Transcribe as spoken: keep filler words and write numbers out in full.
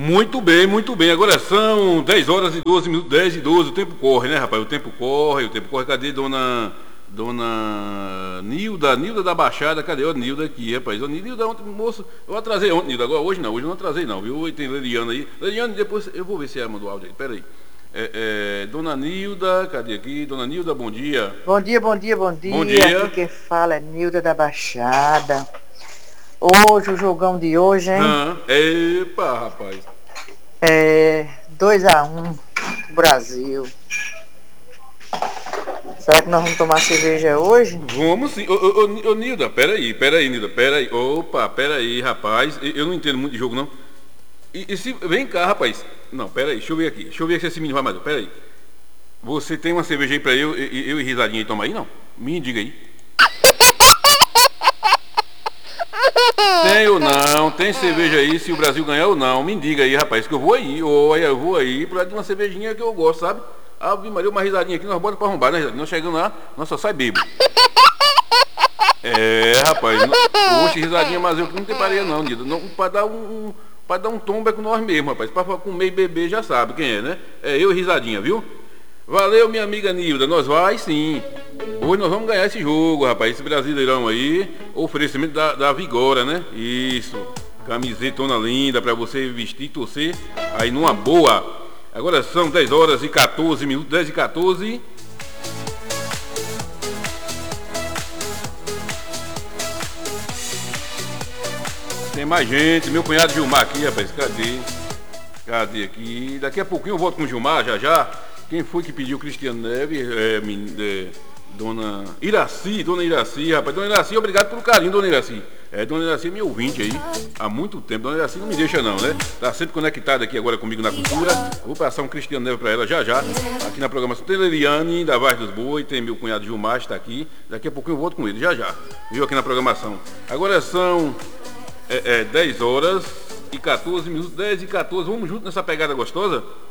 Muito bem, muito bem. Agora são dez horas e doze minutos, dez e doze. O tempo corre, né, rapaz? O tempo corre, o tempo corre. Cadê dona... Dona Nilda, Nilda da Baixada, cadê a Nilda aqui, rapaz? Ô, Nilda, ontem, moço, eu atrasei ontem, Nilda, agora hoje não, hoje eu não atrasei não, viu? E tem Leliana aí. Leliana, depois, eu vou ver se ela mandou áudio aí, peraí. É, é, Dona Nilda, cadê aqui? Dona Nilda, bom dia. Bom dia, bom dia, bom dia. Bom dia. Aqui quem fala é Nilda da Baixada. Hoje, o jogão de hoje, hein? Ah, epa, rapaz. É dois a um Brasil. Será que nós vamos tomar cerveja hoje? Vamos sim. Ô, ô, ô, ô Nilda, peraí, peraí, Nilda, peraí. Opa, peraí, rapaz. Eu, eu não entendo muito de jogo, não. E, e se... Vem cá, rapaz. Não, peraí, deixa eu ver aqui. Deixa eu ver se esse menino vai mais. Peraí. Você tem uma cerveja aí pra eu, eu, eu e Risadinha aí tomar aí, não? Me diga aí. Tem ou não? Tem cerveja aí se o Brasil ganhar ou não? Me diga aí, rapaz, que eu vou aí. Olha, eu vou aí pra de uma cervejinha que eu gosto, sabe? Ave Maria, uma risadinha aqui, nós bota pra arrombar, né? Nós chegando lá, nós só sai bêbado. É, rapaz, não, oxe, risadinha, mas eu que não tem pareia não, Nilda. Não, pra dar um, um, pra dar um tombo é com nós mesmos, rapaz. Pra comer e beber já sabe quem é, né? É eu e risadinha, viu? Valeu, minha amiga Nilda, nós vai sim. Hoje nós vamos ganhar esse jogo, rapaz, esse Brasileirão aí. Oferecimento da, da Vigora, né? Isso, camisetona linda pra você vestir e torcer aí numa boa. Agora são dez horas e quatorze minutos, dez e quatorze. Tem mais gente, meu cunhado Gilmar aqui, rapaz, cadê? Cadê aqui? Daqui a pouquinho eu volto com o Gilmar, já já. Quem foi que pediu Cristiano Neves? É, é, dona Iraci, dona Iraci, rapaz. Dona Iraci, obrigado pelo carinho, dona Iraci. É, dona Iraci é minha ouvinte aí, há muito tempo. Dona Iraci não me deixa não, né? Tá sempre conectada aqui agora comigo na cultura. Vou passar um Cristiano Neves pra ela já já. Aqui na programação tem Leliane, da Vaz dos Boi, tem meu cunhado Gilmar, está aqui. Daqui a pouquinho eu volto com ele, já já. Viu aqui na programação. Agora são é, é, dez horas e quatorze minutos, dez e quatorze. Vamos junto nessa pegada gostosa?